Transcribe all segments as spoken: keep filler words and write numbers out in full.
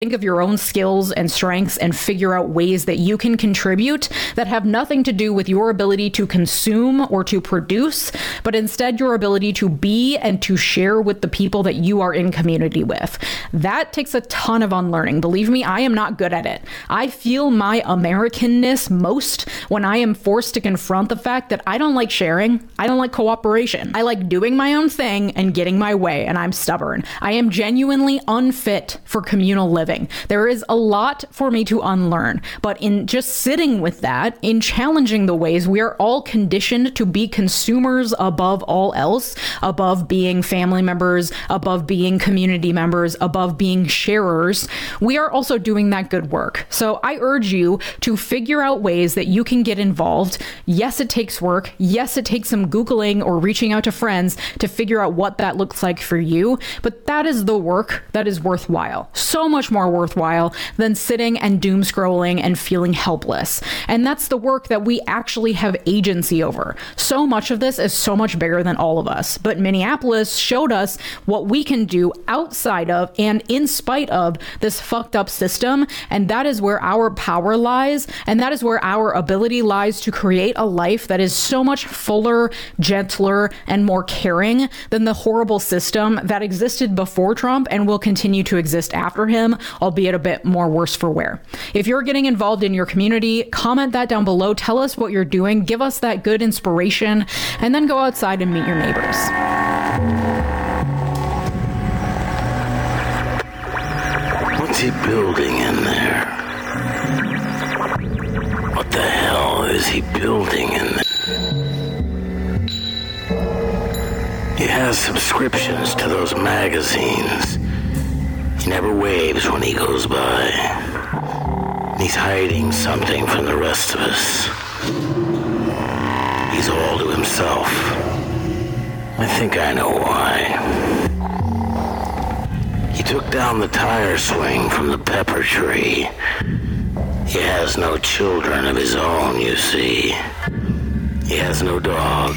Think of your own skills and strengths and figure out ways that you can contribute that have nothing to do with your ability to consume or to produce, but instead your ability to be and to share with the people that you are in community with. That takes a ton of unlearning. Believe me, I am not good at it. I feel my Americanness most when I am forced to confront the fact that I don't like sharing. I don't like cooperation. I like doing my own thing and getting my way, and I'm stubborn. I am genuinely unfit for communal living. There is a lot for me to unlearn, but in just sitting with that, in challenging the ways we are all conditioned to be consumers above all else, above being family members, above being community members, above being sharers, we are also doing that good work. So I urge you to figure out ways that you can get involved. Yes, it takes work. Yes, it takes some Googling or reaching out to friends to figure out what that looks like for you, but that is the work that is worthwhile. So much more worthwhile than sitting and doom scrolling and feeling helpless. And that's the work that we actually have agency over. So much of this is so much bigger than all of us. But Minneapolis showed us what we can do outside of and in spite of this fucked up system. And that is where our power lies. And that is where our ability lies to create a life that is so much fuller, gentler, and more caring than the horrible system that existed before Trump and will continue to exist after him, albeit a bit more worse for wear. If you're getting involved in your community, comment that down below. Tell us what you're doing. Give us that good inspiration, and then go outside and meet your neighbors. What's he building in there? What the hell is he building in there? He has subscriptions to those magazines. He never waves when he goes by. He's hiding something from the rest of us. He's all to himself. I think I know why. He took down the tire swing from the pepper tree. He has no children of his own, you see. He has no dog.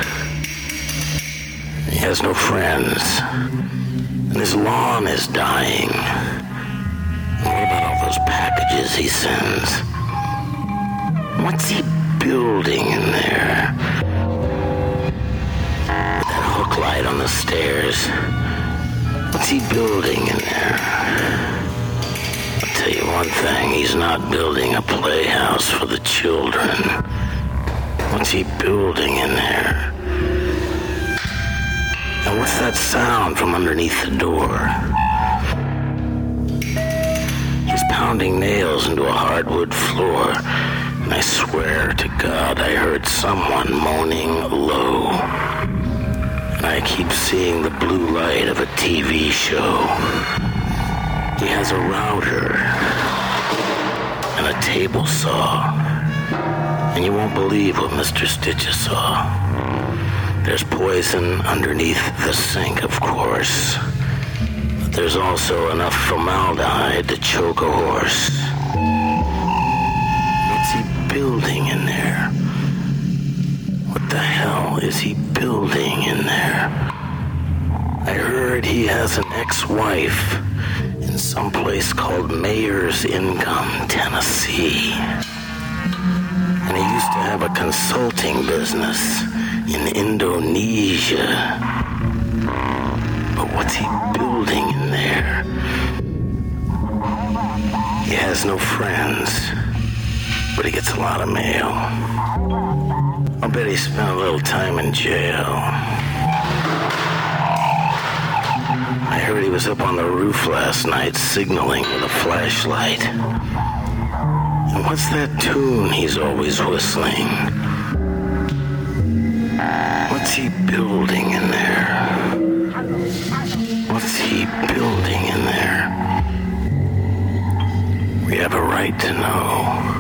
He has no friends. And his lawn is dying. And what about all those packages he sends? What's he building in there? With that hook light on the stairs. What's he building in there? I'll tell you one thing, he's not building a playhouse for the children. What's he building in there? And what's that sound from underneath the door? He's pounding nails into a hardwood floor, and I swear to God I heard someone moaning low. And I keep seeing the blue light of a T V show. He has a router and a table saw, and you won't believe what Mister Stitches saw. There's poison underneath the sink, of course. But there's also enough formaldehyde to choke a horse. What's he building in there? What the hell is he building in there? I heard he has an ex-wife in some place called Mayor's Income, Tennessee. And he used to have a consulting business in Indonesia. But what's he building in there? He has no friends, but he gets a lot of mail. I'll bet he spent a little time in jail. I heard he was up on the roof last night signaling with a flashlight. And what's that tune he's always whistling? What's he building in there? What's he building in there? We have a right to know.